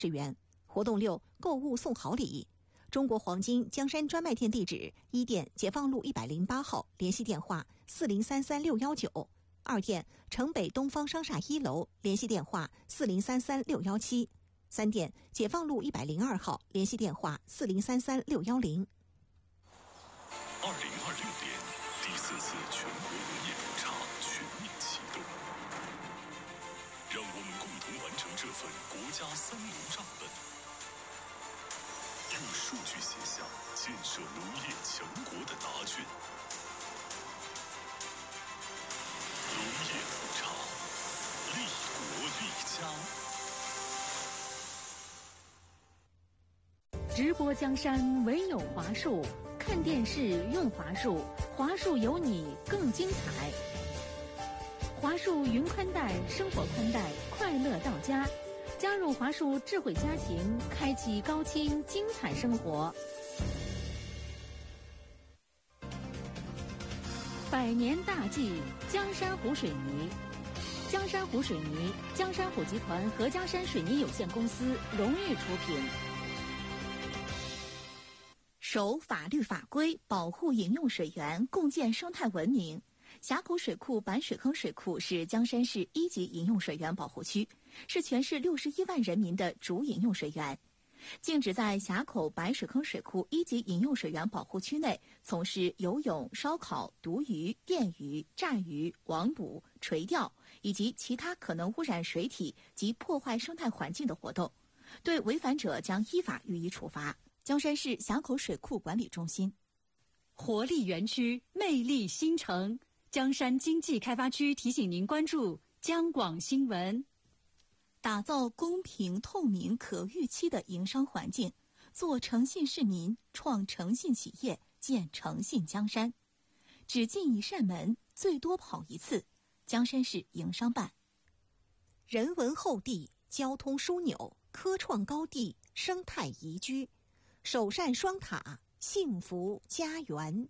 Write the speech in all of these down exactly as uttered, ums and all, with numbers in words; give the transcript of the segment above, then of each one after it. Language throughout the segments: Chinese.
十元。活动六：购物送好礼。中国黄金江山专卖店地址：一店解放路一百零八号，联系电话四零三三六一九；二店城北东方商厦一楼，联系电话四零三三六一七；三店解放路一百零二号，联系电话四零三三六一零。 二零二六年第四次全国农业普查全面启动，让我们共同完成这份国家三农账本，用数据写下建设农业强国的答卷。农业普查，立国立家。直播江山唯有华数，看电视用华数，华数有你更精彩。华数云宽带，生活宽带，快乐到家。加入华数智慧家庭，开启高清精彩生活。百年大计，江山湖水泥。江山湖水泥，江山湖集团和江山水泥有限公司荣誉出品。 守法律法规，保护饮用水源，共建生态文明。峡口水库板水坑水库是江山市一级饮用水源保护区，是全市六十一万人民的主饮用水源。禁止在峡口白水坑水库一级饮用水源保护区内从事游泳、烧烤、毒鱼、电鱼、炸鱼、网捕、垂钓以及其他可能污染水体及破坏生态环境的活动，对违反者将依法予以处罚。江山市峡口水库管理中心。 活力园区，魅力新城。江山经济开发区提醒您关注江广新闻。 打造公平、透明、可预期的营商环境，做诚信市民，创诚信企业，建诚信江山。只进一扇门，最多跑一次。江山市营商办。 人文厚地，交通枢纽，科创高地，生态宜居，首善双塔，幸福家园。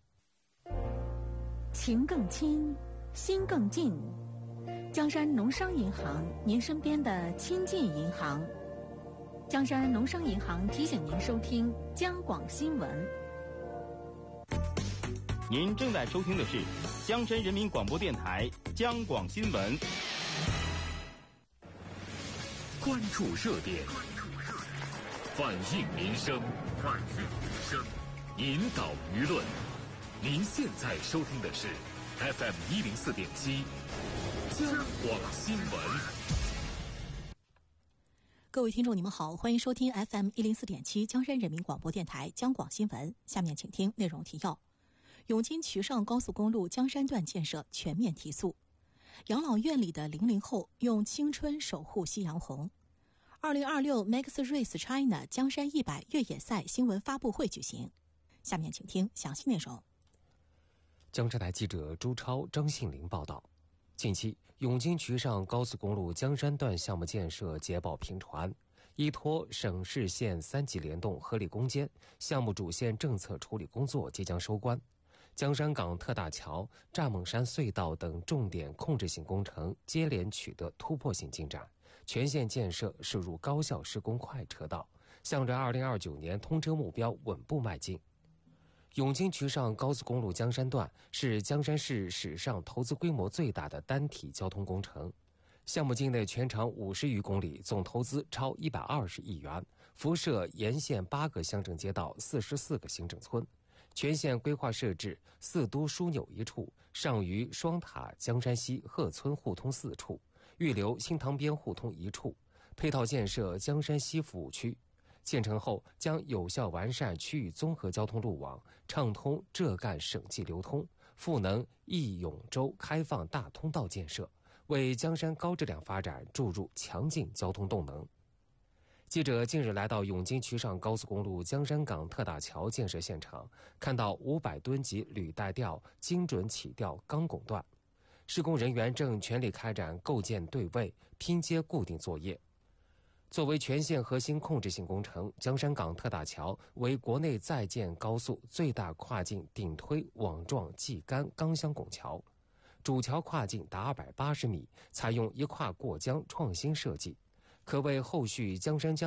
情更亲，心更近。江山农商银行，您身边的亲近银行。江山农商银行提醒您收听江广新闻。 您正在收听的是江山人民广播电台江广新闻。 关注热点，反映民生，反映民生，引导舆论。您现在收听的是 F M 一零四点七江广新闻。 各位听众，你们好，欢迎收听 F M 一零四点七江山人民广播电台江广新闻。下面请听内容提要：永金渠上高速公路江山段建设全面提速；养老院里的零零后用青春守护夕阳红；二零二六 Max Race China 江山一百越野赛新闻发布会举行。下面请听详细内容。 江浙台记者朱超、张信林报道，近期永金渠上高速公路江山段项目建设捷报频传，依托省市县三级联动合理攻坚，项目主线政策处理工作即将收官。江山港特大桥、蚱蜢山隧道等重点控制性工程接连取得突破性进展，全线建设驶入高效施工快车道，向着二零二九年通车目标稳步迈进。永金渠上高速公路江山段是江山市史上投资规模最大的单体交通工程，项目境内全长五十余公里，总投资超一百二十亿元，辐射沿线八个乡镇街道、四十四个行政村。全线规划设置四都枢纽一处，上虞双塔、江山西、鹤村互通四处，预留新塘边互通一处，配套建设江山西服务区。建成后将有效完善区域综合交通路网，畅通浙赣省际流通，赋能义永州开放大通道建设，为江山高质量发展注入强劲交通动能。记者近日来到永金渠上高速公路江山港特大桥建设现场，看到五百吨级履带吊精准起吊钢拱段，施工人员正全力开展构建对位、拼接固定作业。作为全线核心控制性工程，江山港特大桥为国内在建高速最大跨境顶推网状系杆钢箱拱桥，主桥跨径达二百八十米，采用一跨过江创新设计，可为后续江山江